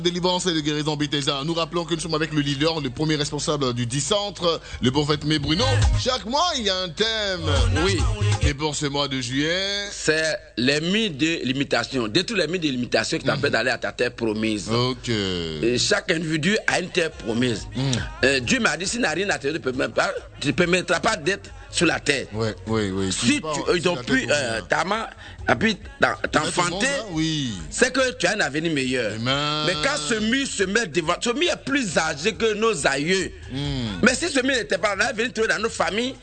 Délivrance et de guérison Bethesda. Nous rappelons que nous sommes avec le leader, le premier responsable du 10 centre, le prophète Mé Bruno. Chaque mois, il y a un thème. Oui. Et pour ce mois de juillet, c'est les mythes de limitation. Détruire les mythes de limitation qui t'empêchent d'aller à ta terre promise. Ok. Et chaque individu a une terre promise. Dieu m'a dit, si tu n'as rien à te dire, tu ne permettras pas d'être sur la terre. Oui. Si ils ont pu t'enfanter, oui, c'est que tu as un avenir meilleur. Mais quand ce mur se met devant, ce mur est plus âgé que nos aïeux. Mais si ce mur n'était pas là, on allait venir trouver dans nos familles,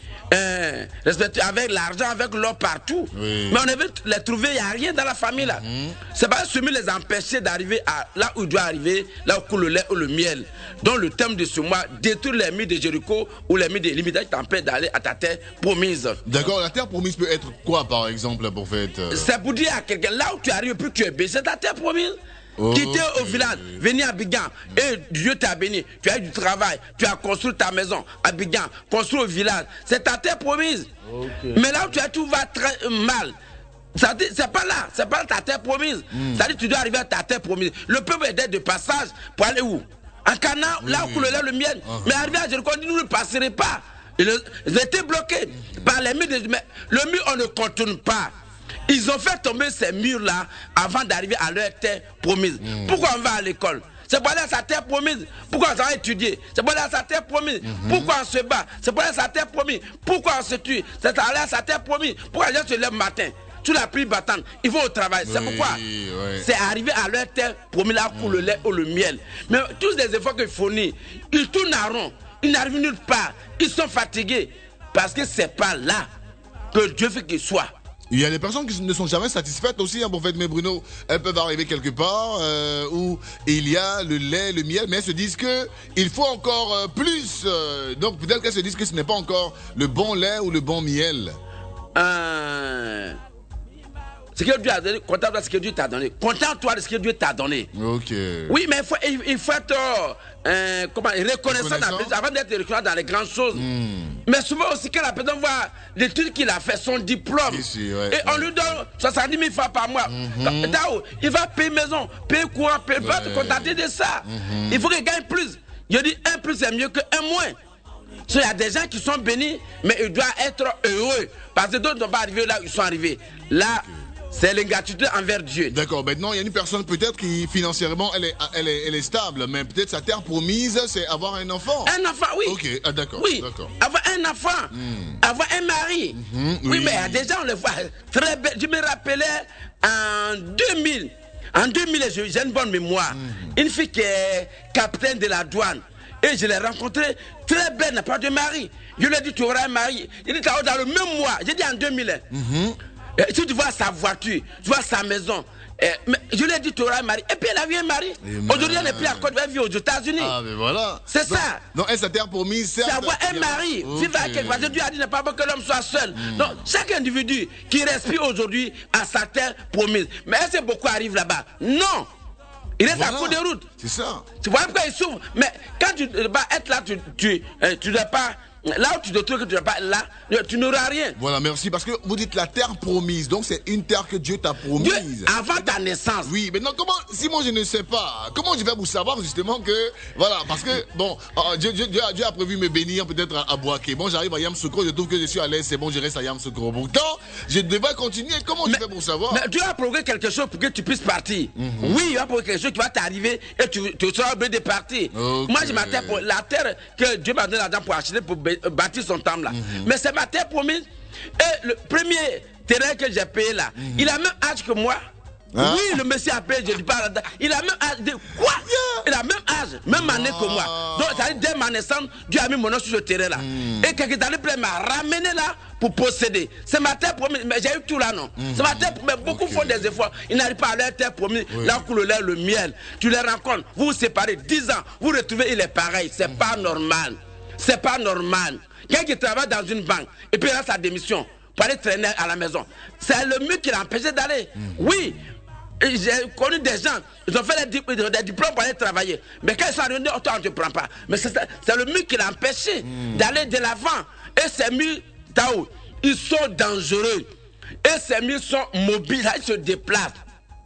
avec l'argent, avec l'or partout. Oui. Mais on avait les trouver, il n'y a rien dans la famille là. C'est pas ce mur les empêcher d'arriver à là où il doit arriver, là où coule le lait ou le miel. Donc le thème de ce mois, détruire les murs de Jéricho ou les murs de limitations qui t'empêchent d'aller à ta terre promise. D'accord, la terre promise peut être quoi par exemple, prophète? C'est pour dire à quelqu'un, là où tu arrives, plus tu es baissé, c'est ta terre promise. Quitter au village, venir à Abidjan, et Dieu t'a béni, tu as eu du travail, tu as construit ta maison, à Abidjan, construit au village, c'est ta terre promise. Mais là où tu as tout va très mal. C'est pas là, c'est pas ta terre promise. C'est-à-dire que tu dois arriver à ta terre promise. Le peuple est de passage pour aller où? En Canaan, là où coule le lait, le miel. Mais arrivé à Jéricho, nous ne passerons pas. Ils étaient bloqués par les murs. Mais le mur, on ne contourne pas. Ils ont fait tomber ces murs-là avant d'arriver à leur terre promise. Pourquoi on va à l'école? C'est pour aller à sa terre promise. Pourquoi on va étudier? C'est pour aller à sa terre promise. Pourquoi on se bat? C'est pour aller à sa terre promise. Pourquoi on se tue? C'est pour aller à sa terre promise. Pourquoi les gens se lèvent le matin? Sous la pluie battante, ils vont au travail. C'est pourquoi c'est arrivé à leur terre promise là pour le lait ou le miel. Mais tous les efforts qu'ils fournissent, ils tournent à rond. Ils n'arrivent nulle part. Ils sont fatigués. Parce que c'est pas là que Dieu veut qu'ils soient. Il y a des personnes qui ne sont jamais satisfaites aussi, hein, prophète Mé Bruno. Elles peuvent arriver quelque part où il y a le lait, le miel, mais elles se disent que il faut encore plus. Donc peut-être qu'elles se disent que ce n'est pas encore le bon lait ou le bon miel. Ce que Dieu a donné, contente-toi de ce que Dieu t'a donné. Contente-toi de ce que Dieu t'a donné. Ok. Oui, mais il faut être reconnaissant avant d'être reconnaissant dans les grandes choses. Mais souvent aussi, quand la personne voit les trucs qu'il a fait, son diplôme, et on lui donne 70 000 francs par mois. Il va payer maison, payer courant, il va te contenter de ça. Il faut qu'il gagne plus. Je dis 1 plus est mieux que 1 moins. Il y a des gens qui sont bénis, mais ils doivent être heureux. Parce que d'autres ne sont pas arrivés là où ils sont arrivés. Là, c'est l'ingratitude envers Dieu. D'accord, maintenant il y a une personne peut-être qui financièrement elle est stable, mais peut-être sa terre promise c'est avoir un enfant. Un enfant, oui. Ok, d'accord. Oui, d'accord. avoir un enfant, avoir un mari. Oui, mais il y a des gens, on le voit très bien. Je me rappelais en 2000. En 2000, j'ai une bonne mémoire. Une fille qui est capitaine de la douane. Et je l'ai rencontrée très belle, n'a pas de mari. Je lui ai dit, tu auras un mari. Il dit, dans le même mois. J'ai dit en 2000. Si tu vois sa voiture, tu vois sa maison. Mais je lui ai dit, tu auras un mari. Et puis elle a eu un mari. Aujourd'hui, elle n'est plus à Côte d'Ivoire, elle vit aux États-Unis. Ah, mais voilà. C'est ça. Donc, elle sa terre promise, c'est avoir un mari. Vivre avec quelqu'un. Parce que Dieu a dit, n'est pas bon que l'homme soit seul. Donc, chaque individu qui respire aujourd'hui a sa terre promise. Mais est-ce que beaucoup arrivent là-bas? Non. Il reste à court de route. C'est ça. Tu vois pourquoi il souffre. Mais quand tu vas être là, tu ne dois pas. Là où tu te trouves que tu n'es pas là, tu n'auras rien. Voilà, merci. Parce que vous dites la terre promise. Donc c'est une terre que Dieu t'a promise. Dieu, avant ta naissance. Oui, mais non, comment, si moi je ne sais pas, comment je vais vous savoir justement que, voilà, parce que, bon, Dieu a prévu me bénir peut-être à Boaké. Bon, j'arrive à Yamoussoukro, je trouve que je suis à l'aise, c'est bon, je reste à Yamoussoukro. Pourtant, je devrais continuer. Comment je vais pour savoir? Mais Dieu a programmé quelque chose pour que tu puisses partir. Oui, il a programmé quelque chose qui va t'arriver et tu seras obligé de partir. Moi, je m'attends pour la terre que Dieu m'a donné l'argent pour acheter, pour bâtir son temple là. Mais c'est ma terre promise. Et le premier terrain que j'ai payé là, il a même âge que moi. Oui, le monsieur a payé, je dis pas. Il a même âge de quoi? Il a même âge, même année que moi. Donc, ça veut dire, dès ma naissance, Dieu a mis mon nom sur ce terrain là. Et quelqu'un d'année m'a ramené là pour posséder. C'est ma terre promise. Mais j'ai eu tout là, non? C'est ma terre promise. Beaucoup font des efforts. Ils n'arrivent pas à leur terre promise. Là où le lait, le miel. Tu les rencontres, vous vous séparez 10 ans, vous retrouvez, il est pareil. C'est pas normal. C'est pas normal. Quelqu'un qui travaille dans une banque et puis il a sa démission pour aller traîner à la maison. C'est le mur qui l'a empêché d'aller. Oui. J'ai connu des gens, ils ont fait des diplômes pour aller travailler. Mais quand ils sont arrivés, toi, on ne te prend pas. Mais c'est le mur qui l'a empêché d'aller de l'avant. Et ces murs, ils sont dangereux. Et ces murs sont mobiles, ils se déplacent.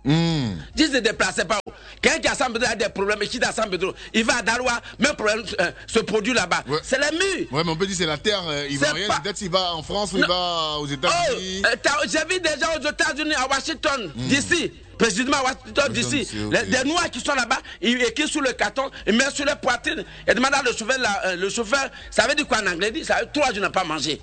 Dis ne déplaçait pas. Quelqu'un qui a San Pedro a des problèmes, et qui est à San Pedro, il va à Daroua, même problème se produit là-bas. Ouais. C'est les murs. Ouais, mais on peut dire c'est la terre, il va rien. Peut-être s'il va en France ou il va aux États-Unis. J'ai vu des gens aux États-Unis, à Washington, d'ici. Précisément à Washington, d'ici. Okay. Des Noirs qui sont là-bas, ils écrivent sur le carton, ils mettent sur les poitrines. Et demandent à le chauffeur, ça veut dire quoi en anglais? Il dit, ça veut dire 3 jours n'a pas mangé.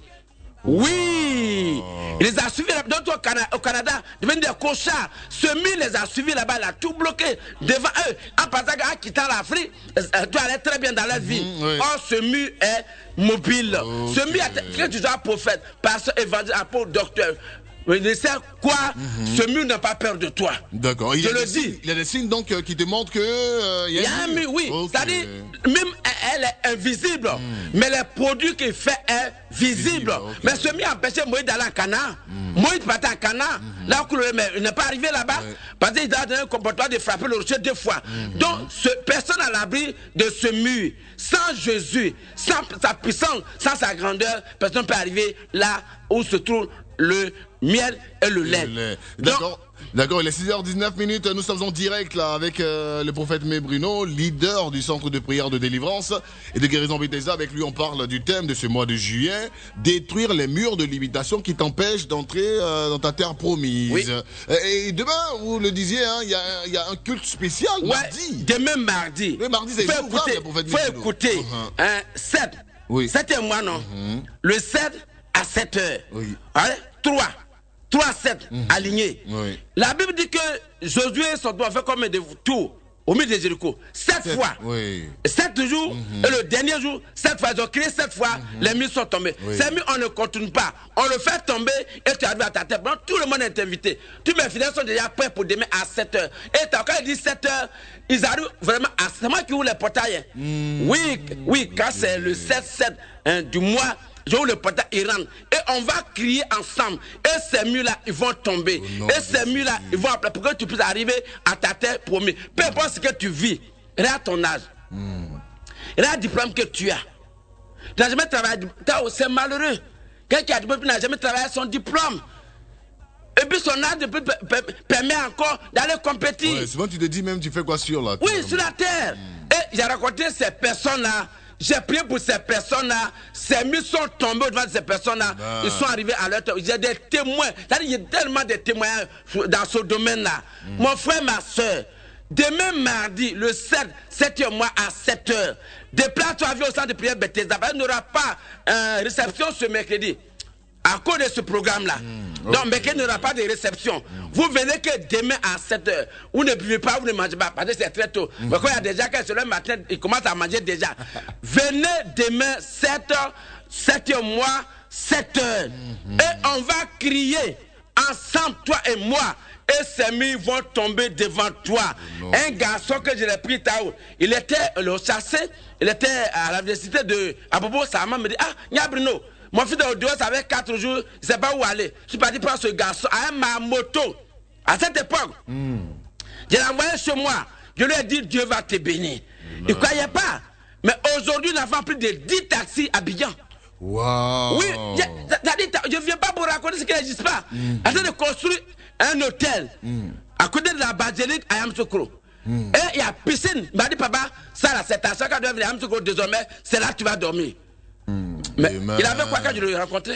Oui, il les a suivis là-bas au Canada, devenus des cochards. Semi les a suivis là-bas, il a tout bloqué devant eux. En passant, en quittant l'Afrique, tu allais très bien dans leur vie. Or, Semi est mobile. Semi est toujours prophète, pasteur, évangile, apôtre, docteur. Il ne sait quoi, ce mur n'a pas peur de toi. D'accord. Je le dis. Il y a des signes donc qui te montrent que il y a un mur, oui. Okay. C'est-à-dire, même elle est invisible, mais les produits qu'il fait est visible. Okay. Mais ce mur a empêché Moïse d'aller en Canaan. Moïse partait en Canaan. Là où il n'est pas arrivé là-bas, parce qu'il a donné un comportement de frapper le rocher 2 fois. Donc, personne à l'abri de ce mur. Sans Jésus, sans sa puissance, sans sa grandeur, personne ne peut arriver là où se trouve le miel et le lait. D'accord. D'accord, il est 6h19, nous sommes en direct là avec le prophète Bruno, leader du centre de prière de délivrance et de guérison Bethesda. Avec lui, on parle du thème de ce mois de juillet, détruire les murs de limitation qui t'empêchent d'entrer dans ta terre promise. Oui. Et demain, vous le disiez, hein, il y a un culte spécial mardi. Demain mardi. Le mardi, c'est le prophète Bruno. Faut écouter. 7. Oui. 7e mois, non. Le 7 à 7 heures. Oui. Allez, 3 à 7 alignés. Oui. La Bible dit que Josué doit faire comme des tours au milieu de Jéricho. 7 fois. Oui. 7 jours. Et le dernier jour, 7 fois. Ils ont crié 7 fois. Les murs sont tombés. Oui. Ces murs, on ne continue pas. On le fait tomber et tu arrives à ta tête. Bon, tout le monde est invité. Tous mes fidèles sont déjà prêts pour demain à 7 heures. Et quand il dit 7 heures, ils arrivent vraiment à... C'est moi qui ouvre les portails. Oui, quand c'est le 7 du mois, j'ouvre le portail, ils rentrent. Et on va crier ensemble. Et ces murs-là, ils vont tomber. Et ces murs-là, ils vont appeler pour que tu puisses arriver à ta terre promise. Peu importe ce que tu vis, regarde ton âge. Regarde le diplôme que tu as. Tu n'as jamais travaillé. C'est malheureux. Quelqu'un qui a diplôme n'a jamais travaillé son diplôme. Et puis son âge permet encore d'aller compétir. Ouais, souvent tu te dis même, tu fais quoi sur la terre? Oui, sur la terre. Et j'ai rencontré ces personnes-là. J'ai prié pour ces personnes-là. Ces murs sont tombés devant ces personnes-là. Ils sont arrivés à leur temps. Il y a des témoins. Il y a tellement de témoignages dans ce domaine-là. Mon frère, ma soeur, demain mardi, le 7e mois à 7 heures, déplace-toi au centre de prière Bethesda. Il n'y aura pas réception ce mercredi. À cause de ce programme-là. Donc, mais qu'il n'y aura pas de réception. Vous venez que demain à 7 heures. Vous ne buvez pas, vous ne mangez pas. Parce que c'est très tôt. Mais quand il y a des gens qui, le matin, ils commencent à manger déjà. Venez demain, 7e mois, 7 heures. Et on va crier ensemble, toi et moi. Et ces murs vont tomber devant toi. Un garçon que je l'ai pris tard, il était le chassé, il était à l'université de Abobo, sa maman me dit, Nya Bruno, mon fils de dehors, ça avait 4 jours, il ne sait pas où aller. Je suis parti prendre ce garçon à ma moto. À cette époque, je l'ai envoyé chez moi. Je lui ai dit, Dieu va te bénir. Il ne croyait pas. Mais aujourd'hui, nous avons plus de 10 taxis à Abidjan. Wow. Oui, je ne viens pas pour raconter ce qui n'existe pas. En train de construire un hôtel à côté de la basilique à Yamoussoukro. Et il y a piscine. Il m'a dit, papa, ça là, c'est ta soeur qui doit venir à Yamoussoukro désormais, c'est là que tu vas dormir. Mais il avait quoi quand je le rencontrais?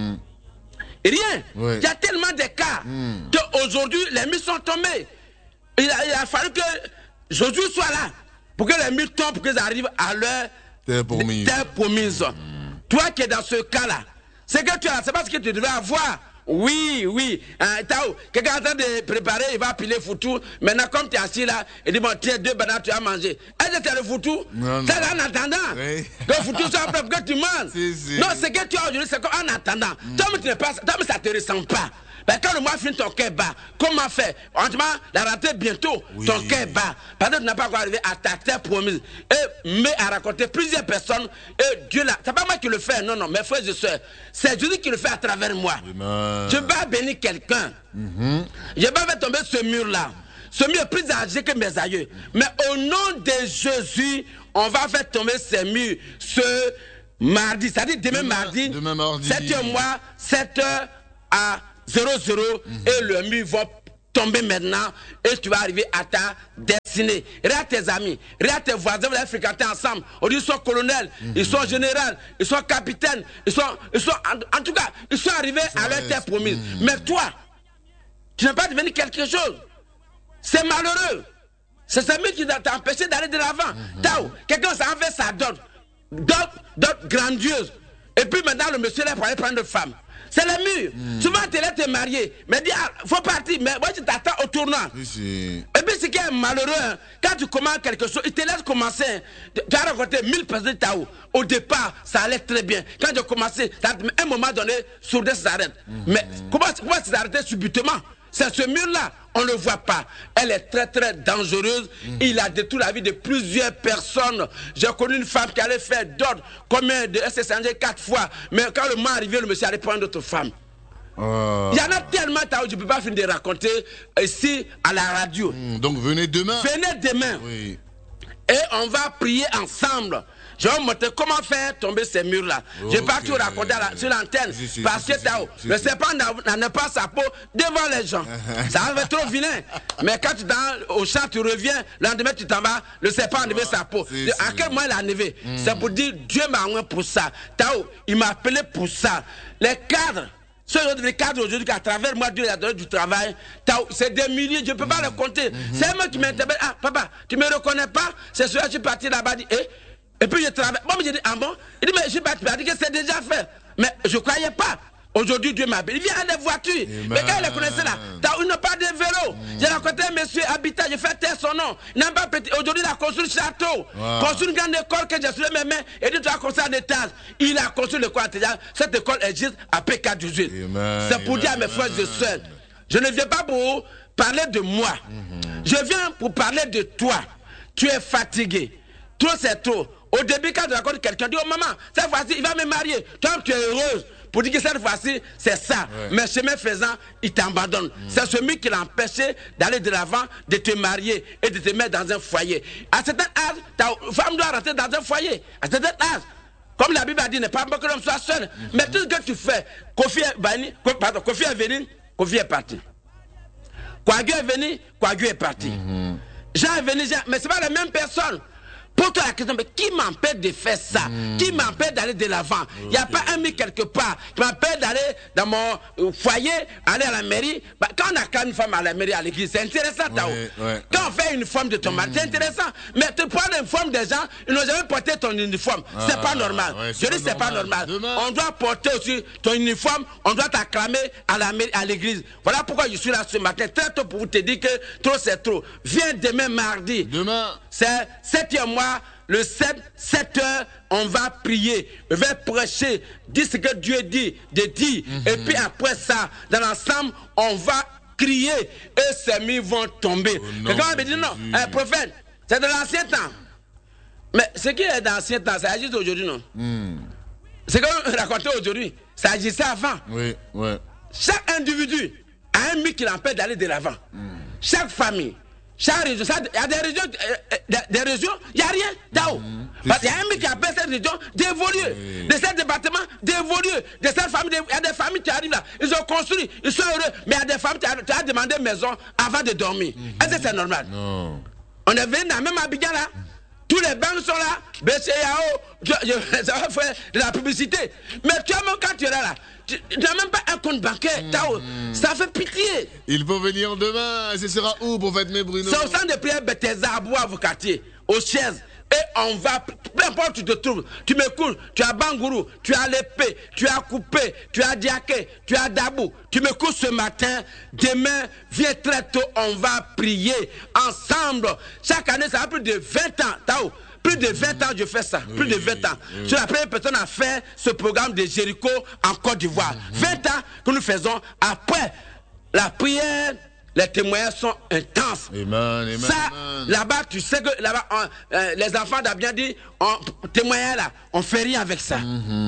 Rien. Il y a tellement de cas qu'aujourd'hui, les murs sont tombés. Il a fallu que Josué soit là pour que les murs tombent, pour qu'ils arrivent à leur terre promise. Toi qui es dans ce cas-là, c'est que tu as, c'est pas ce que tu devais avoir. Oui. Quelqu'un est en train de préparer, il va piler foutu. Maintenant, comme tu es assis là, il dit, bon, tiens, 2 bananes, tu as mangé. Est-ce que tu as le foutu? C'est là en attendant. Oui. Que le foutu soit prêt pour que tu manges. Si. Non, c'est que tu as aujourd'hui, c'est qu'en attendant. Toi, ça ne te ressemble pas. Ben, quand le mois finit, ton cœur bat. Comment faire? Franchement, la rentrée bientôt, ton cœur bat. Parce que tu n'as pas encore arrivé à ta terre promise. Mais à raconter plusieurs personnes, et Dieu là, c'est pas moi qui le fais, non, mes frères et soeurs. C'est Dieu qui le fait à travers moi. Je vais bénir quelqu'un. Je vais faire tomber ce mur-là. Ce mur est plus âgé que mes aïeux. Mais au nom de Jésus, on va faire tomber ces murs ce mardi. C'est-à-dire demain mardi, 7e mois, 7 heures à 00 et le mur va tomber maintenant et tu vas arriver à ta destinée. Regarde tes amis, regarde tes voisins, vous allez fréquenter ensemble. On dit ils sont colonels, ils sont généraux, ils sont capitaines, ils sont en tout cas, ils sont arrivés à leur terre promise. Mais toi, tu n'es pas devenu quelque chose. C'est malheureux. C'est celui qui t'a empêché d'aller de l'avant. Quelqu'un s'en fait sa dot grandiose. Et puis maintenant, le monsieur là pour aller prendre une femme. C'est le mur. Souvent, tu es marié. Mais dis, faut partir. Mais moi, tu t'attends au tournoi. Et puis, ce qui est malheureux, hein, quand tu commences quelque chose, il te laisse commencer. Tu as rencontré 1000 personnes Tao. Au départ, ça allait très bien. Quand tu as commencé, à un moment donné, sourdesse s'arrête. Mais comment ça s'arrêter subitement? C'est ce mur-là, on ne le voit pas. Elle est très très dangereuse. Il a détruit la vie de plusieurs personnes. J'ai connu une femme qui allait faire d'autres. Combien de elle s'est changée 4 fois. Mais quand le moment est arrivé, le monsieur allait prendre d'autres femmes. Il y en a tellement, je ne peux pas finir de raconter ici à la radio. Donc venez demain. Venez demain. Oui. Et on va prier ensemble. Je vais vous montrer comment faire tomber ces murs-là. Je ne vais pas tout raconter sur l'antenne. Parce que le serpent n'a pas sa peau devant les gens. Ça va être trop vilain. Mais quand tu es au champ, tu reviens, le lendemain tu t'en vas, le serpent a enlevé sa peau. À quel moment il a enlevé? C'est pour dire Dieu m'a envoyé pour ça. Il m'a appelé pour ça. Les cadres. Les cadres aujourd'hui qui à travers moi Dieu a donné du travail, c'est des milliers, je ne peux pas les compter. C'est moi qui m'interpelle. Ah papa, tu ne me reconnais pas? C'est celui-là, je suis parti là-bas, dit, et puis je travaille. Bon, j'ai dit, ah bon? Il dit, mais je suis parti, il dit que c'est déjà fait. Mais je ne croyais pas. Aujourd'hui, Dieu m'appelle. Il vient à des voitures. Mais quand il les connaissait là, il n'a pas de vélo. J'ai rencontré un monsieur habitant, j'ai fait taire son nom. Il n'a pas petit. Aujourd'hui, il a construit le château. Construit une grande école que j'ai sur mes mains. Et dit, tu as construit un étage. Il a construit l'école intelligente. Cette école existe à P418. C'est pour dire à mes frères et sœurs, je ne viens pas pour parler de moi. Je viens pour parler de toi. Tu es fatigué. Trop, c'est trop. Au début, quand tu racontes quelqu'un, tu dis, oh maman, cette fois-ci, il va me marier. Toi, tu es heureuse. Pour dire que cette fois-ci, c'est ça. Mais chemin faisant, il t'abandonne. C'est celui qui l'a empêché d'aller de l'avant, de te marier et de te mettre dans un foyer. À certain âge, ta femme doit rentrer dans un foyer. À certain âge. Comme la Bible a dit, n'est pas bon que l'homme soit seul. Mais tout ce que tu fais, Kofi est venu, Kofi est parti. Kouagou est venu, Kouagou est parti. Jean est venu, Jean, mais ce n'est pas la même personne. Pour toi la question, mais qui m'empêche de faire ça? Qui m'empêche d'aller de l'avant? Il n'y a pas un mis quelque part qui m'empêche d'aller dans mon foyer, aller à la mairie. Quand on a quand une femme à la mairie, à l'église, c'est intéressant. Quand on fait une forme de ton mari, c'est intéressant. Mais tu prends une forme des gens, ils n'ont jamais porté ton uniforme. C'est pas normal. Je dis c'est pas normal. On doit porter aussi ton uniforme, on doit t'acclamer à la mairie, à l'église. Voilà pourquoi je suis là ce matin, très tôt pour vous te dire que trop c'est trop. Viens demain mardi. Demain. C'est 7e mois. Le 7 heures, on va prier, je vais prêcher, dire ce que Dieu dit, de dire. Et puis après ça, dans l'ensemble, on va crier et ces murs vont tomber. Quelqu'un va me dire non, prophète, c'est de l'ancien temps. Mais ce qui est dans l'ancien temps, ça agit aujourd'hui, non? Ce qu'on racontait aujourd'hui, ça agissait avant. Chaque individu a un mur qui l'empêche d'aller de l'avant. Chaque famille. Chaque région, il y a des régions, il n'y a rien, Tao. Parce qu'il y a un mec qui appelle cette région d'évoluer, de ce département d'évoluer, de cette famille, il y a des familles qui arrivent là, ils ont construit, ils sont heureux, mais il y a des familles qui ont demandé maison avant de dormir. Est-ce que c'est normal? Non. On est venu dans même Abidjan là, tous les banques sont là, BCAO, ça va faire de la publicité. Mais tu as même quand tu es là, tu n'as même pas un compte bancaire, Tao. Ça fait pitié. Il faut venir demain. Ce sera où, prophète Bruno? C'est au centre de prière Bethesda à Bois-Avocatier, aux chaises. Et on va, peu importe où tu te trouves, tu m'écoutes, tu as Bangourou, tu as l'épée, tu as Coupé, tu as Diaké, tu as Dabou. Tu m'écoutes ce matin, demain, viens très tôt, on va prier ensemble. Chaque année, ça a plus de 20 ans, Tao. Plus de 20 ans, je fais ça. Plus de 20 ans. Je suis la première personne à faire ce programme de Jéricho en Côte d'Ivoire. 20 ans que nous faisons après la prière. Les témoignages sont intenses. Ça, là-bas, tu sais que là-bas, les enfants d'Abidjan disent, témoignage là, on fait rien avec ça.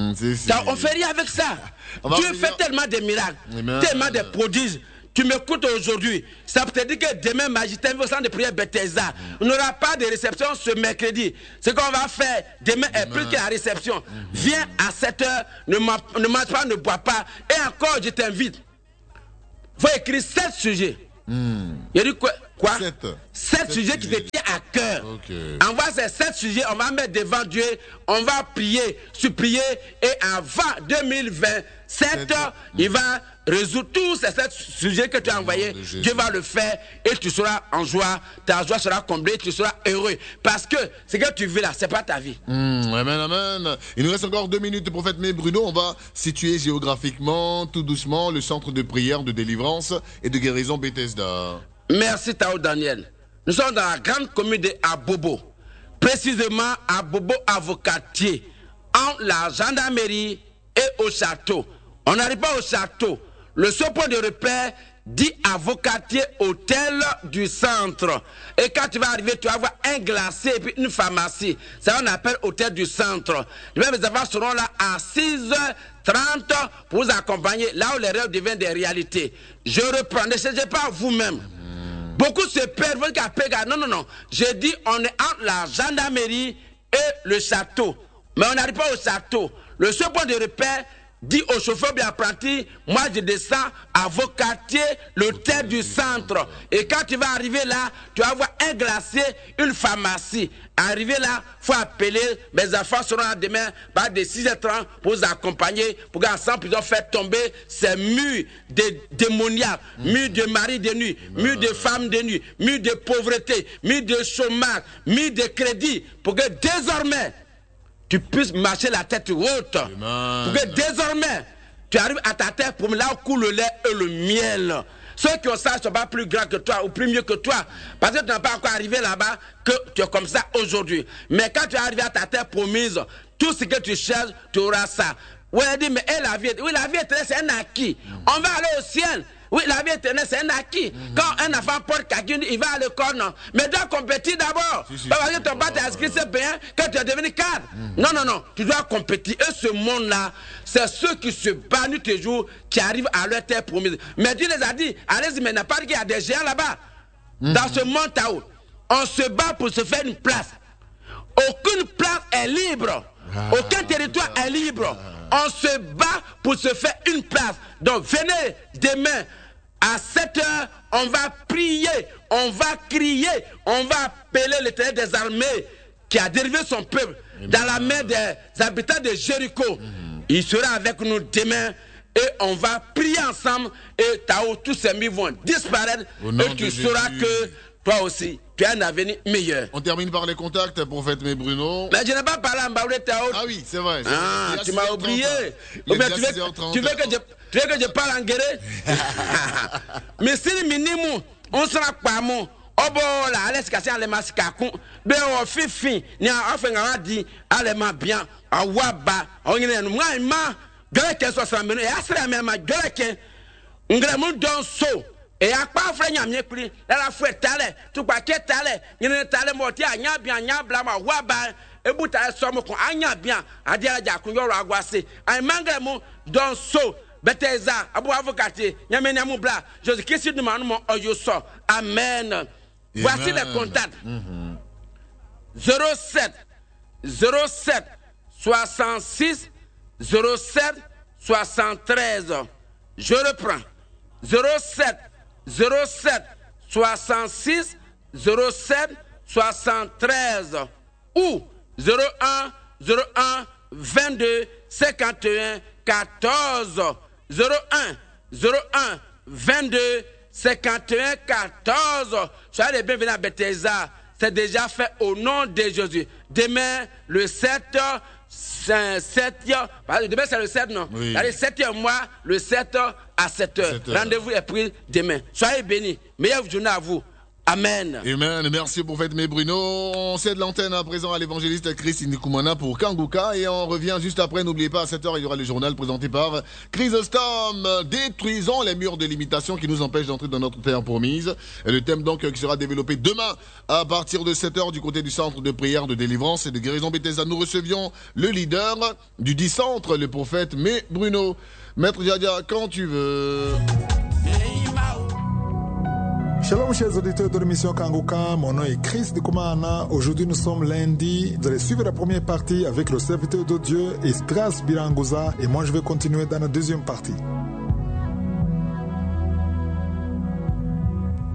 On fait rien avec ça. Dieu fait tellement de miracles, tellement de prodiges. Tu m'écoutes aujourd'hui. Ça peut te dire que demain, Magistère au centre de prière Bethesda, on n'aura pas de réception ce mercredi. Ce qu'on va faire demain est plus que la réception. Viens à 7 heures, ne mange pas, ne bois pas. Et encore, je t'invite. Il faut écrire 7 sujets. Il a dit quoi? 7 sujets qui te tiennent à cœur. Envoie ces 7 sujets, on va mettre devant Dieu, on va prier, supplier, et avant 2027, il va résoudre tous ces 7 sujets que tu as envoyés. Dieu va le faire et tu seras en joie, ta joie sera comblée, tu seras heureux. Parce que ce que tu vis là, c'est pas ta vie. Amen. Il nous reste encore 2 minutes, prophète May Bruno. On va situer géographiquement, tout doucement, le centre de prière, de délivrance et de guérison Bethesda. Merci Tao Daniel. Nous sommes dans la grande commune de Abobo, précisément à Bobo Avocatier, entre la gendarmerie et au château. On n'arrive pas au château. Le seul point de repère dit Avocatier, hôtel du centre. Et quand tu vas arriver, tu vas voir un glacier et puis une pharmacie. Ça on appelle hôtel du centre. Les enfants seront là à 6h30 pour vous accompagner là où les rêves deviennent des réalités. Je reprends, ne cherchez pas vous-même. Beaucoup se perdent, non. J'ai dit, on est entre la gendarmerie et le château. Mais on n'arrive pas au château. Le seul point de repère dit au chauffeur bien apprenti, moi je descends à Avocatier, l'hôtel du centre. Et quand tu vas arriver là, tu vas voir un glacier, une pharmacie. Arrivé là, il faut appeler, mes enfants seront là demain, de 6h30 pour vous accompagner, pour qu'ensemble ils ont fait tomber ces murs démoniaques, murs de mari de nuit, murs de femmes de nuit, murs de pauvreté, murs de chômage, murs de crédit, pour que désormais, tu puisses marcher la tête haute. Pour que désormais, tu arrives à ta tête pour là où coule le lait et le miel. Ceux qui ont ça ne sont pas plus grands que toi ou plus mieux que toi. Parce que tu n'es pas encore arrivé là-bas que tu es comme ça aujourd'hui. Mais quand tu es arrivé à ta terre promise, tout ce que tu cherches, tu auras ça. Oui, elle dit, mais la vie éternelle, c'est un acquis. On va aller au ciel. Oui, la vie éternelle, c'est un acquis. Quand un enfant porte quelqu'un, il va à l'école, non. Mais doit compétir d'abord. Parce que ton père t'a inscrit, c'est bien que tu es devenu cadre. Non. Tu dois compétir. Et ce monde-là, c'est ceux qui se battent nuit et jour, qui arrivent à leur terre promise. Mais Dieu les a dit, allez-y, mais il n'y a pas qu'il y a des géants là-bas. Dans ce monde Tao, on se bat pour se faire une place. Aucune place est libre. Aucun territoire est libre. On se bat pour se faire une place. Donc venez demain à 7h, on va prier, on va crier, on va appeler l'Éternel des armées qui a dérivé son peuple dans la main des habitants de Jéricho. Il sera avec nous demain et on va prier ensemble et Tao, tous ces mythes vont disparaître et tu sauras que toi aussi, tu as un avenir meilleur. On termine par les contacts, prophète May Bruno. Mais je n'ai pas parlé en Baoulé Tao. Ah oui, c'est vrai. Tu m'as oublié. Tu veux que je parle en guéré? Mais si le minimum, on sera pas mon. Obo la allez casser les mascacons. Ben on fait fin. Ni a fait un dit, allez ma bien. A waba. On y est moi ma. Gare que 60 minutes. Et à ce même gare que. On grame dans so. Et à pas frère nyamie pli. La fouet tale. Tout pas que tale. Ni ne tale morti a nya bien nya blama waba. Et bouta somme ko anya bien. A dia ja kun yo agwase. Ay mangramo dans so. Bethesda, Abou Avocatier, Yamenamou Bla, Jésus-Christ nous demande mon oyoso. Amen. Voici les contacts. 07 66 07 73. Je reprends. 07 66 07 73 ou 01 22 51 14 01 22 51 14. Soyez les bienvenus à Bethesda. C'est déjà fait au nom de Jésus. Demain, le 7, demain c'est le 7, non? Oui. Allez, 7e mois, le 7 à 7h. Rendez-vous est pris demain. Soyez bénis. Meilleure journée à vous. Amen. Amen. Merci prophète May Bruno. On cède l'antenne à présent à l'évangéliste Chris Inikumana pour Kanguka et on revient juste après. N'oubliez pas, à 7h, il y aura le journal présenté par Chrysostome. Détruisons les murs de limitation qui nous empêchent d'entrer dans notre terre promise. Et le thème donc qui sera développé demain à partir de 7h du côté du centre de prière, de délivrance et de guérison Bethesda. Nous recevions le leader du 10 centre, le prophète May Bruno. Maître Djadia, quand tu veux. Shalom chers auditeurs de l'émission Kanguka, mon nom est Chris Inikumana. Aujourd'hui nous sommes lundi. Vous allez suivre la première partie avec le serviteur de Dieu Esdras Biranguza et moi je vais continuer dans la deuxième partie.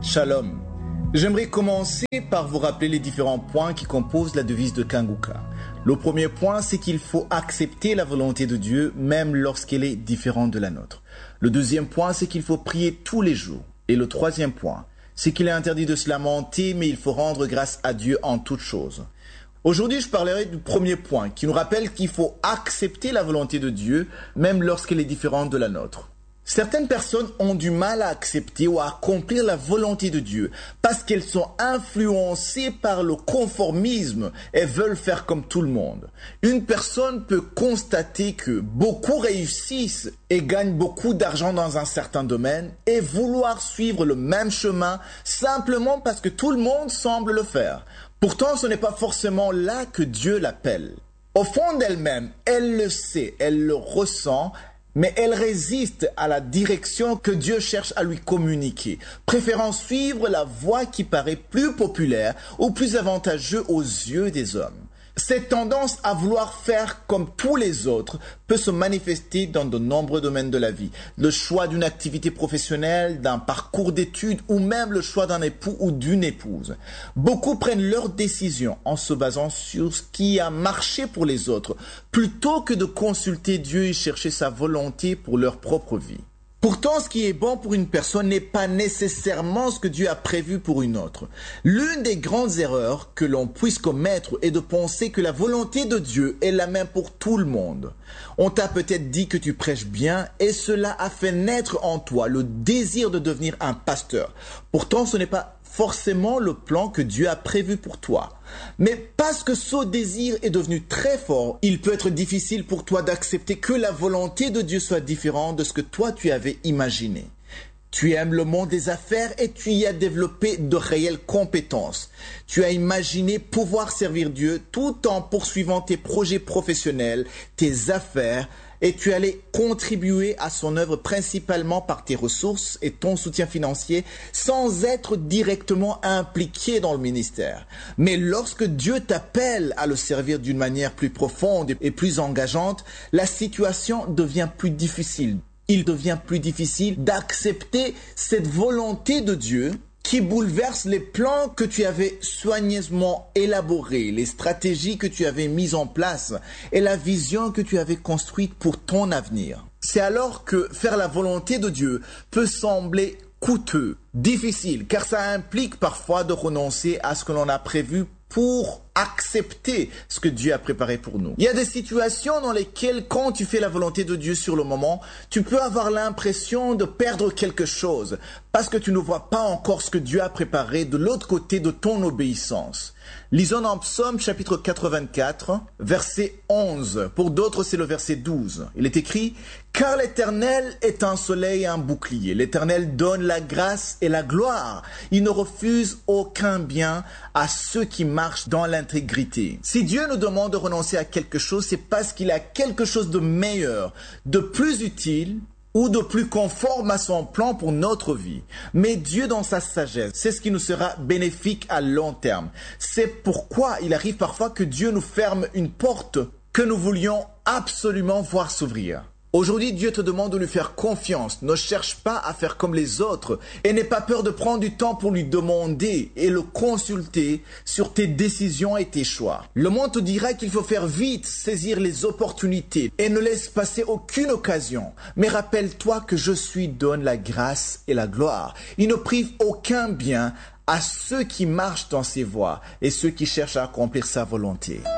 Shalom. J'aimerais commencer par vous rappeler les différents points qui composent la devise de Kanguka. Le premier point, c'est qu'il faut accepter la volonté de Dieu même lorsqu'elle est différente de la nôtre. Le deuxième point, c'est qu'il faut prier tous les jours. Et le troisième point, c'est qu'il est interdit de se lamenter, mais il faut rendre grâce à Dieu en toutes choses. Aujourd'hui, je parlerai du premier point, qui nous rappelle qu'il faut accepter la volonté de Dieu même lorsqu'elle est différente de la nôtre. Certaines personnes ont du mal à accepter ou à accomplir la volonté de Dieu parce qu'elles sont influencées par le conformisme et veulent faire comme tout le monde. Une personne peut constater que beaucoup réussissent et gagnent beaucoup d'argent dans un certain domaine et vouloir suivre le même chemin simplement parce que tout le monde semble le faire. Pourtant, ce n'est pas forcément là que Dieu l'appelle. Au fond d'elle-même, elle le sait, elle le ressent, mais elle résiste à la direction que Dieu cherche à lui communiquer, préférant suivre la voie qui paraît plus populaire ou plus avantageuse aux yeux des hommes. Cette tendance à vouloir faire comme tous les autres peut se manifester dans de nombreux domaines de la vie. Le choix d'une activité professionnelle, d'un parcours d'études ou même le choix d'un époux ou d'une épouse. Beaucoup prennent leurs décisions en se basant sur ce qui a marché pour les autres, plutôt que de consulter Dieu et chercher sa volonté pour leur propre vie. Pourtant, ce qui est bon pour une personne n'est pas nécessairement ce que Dieu a prévu pour une autre. L'une des grandes erreurs que l'on puisse commettre est de penser que la volonté de Dieu est la même pour tout le monde. On t'a peut-être dit que tu prêches bien et cela a fait naître en toi le désir de devenir un pasteur. Pourtant, ce n'est pas forcément le plan que Dieu a prévu pour toi. Mais parce que ce désir est devenu très fort, il peut être difficile pour toi d'accepter que la volonté de Dieu soit différente de ce que toi tu avais imaginé. Tu aimes le monde des affaires et tu y as développé de réelles compétences. Tu as imaginé pouvoir servir Dieu tout en poursuivant tes projets professionnels, tes affaires, et tu allais contribuer à son œuvre principalement par tes ressources et ton soutien financier sans être directement impliqué dans le ministère. Mais lorsque Dieu t'appelle à le servir d'une manière plus profonde et plus engageante, la situation devient plus difficile. Il devient plus difficile d'accepter cette volonté de Dieu qui bouleverse les plans que tu avais soigneusement élaborés, les stratégies que tu avais mises en place et la vision que tu avais construite pour ton avenir. C'est alors que faire la volonté de Dieu peut sembler coûteux, difficile, car ça implique parfois de renoncer à ce que l'on a prévu pour accepter ce que Dieu a préparé pour nous. Il y a des situations dans lesquelles, quand tu fais la volonté de Dieu sur le moment, tu peux avoir l'impression de perdre quelque chose parce que tu ne vois pas encore ce que Dieu a préparé de l'autre côté de ton obéissance. Lisons dans Psaume chapitre 84, verset 11. Pour d'autres, c'est le verset 12. Il est écrit « Car l'Éternel est un soleil et un bouclier. L'Éternel donne la grâce et la gloire. Il ne refuse aucun bien à ceux qui marchent dans l'intégrité. » Si Dieu nous demande de renoncer à quelque chose, c'est parce qu'il a quelque chose de meilleur, de plus utile, ou de plus conforme à son plan pour notre vie. Mais Dieu, dans sa sagesse, c'est ce qui nous sera bénéfique à long terme. C'est pourquoi il arrive parfois que Dieu nous ferme une porte que nous voulions absolument voir s'ouvrir. Aujourd'hui, Dieu te demande de lui faire confiance. Ne cherche pas à faire comme les autres et n'aie pas peur de prendre du temps pour lui demander et le consulter sur tes décisions et tes choix. Le monde te dira qu'il faut faire vite, saisir les opportunités et ne laisse passer aucune occasion. Mais rappelle-toi que donne la grâce et la gloire. Il ne prive aucun bien à ceux qui marchent dans ses voies et ceux qui cherchent à accomplir sa volonté.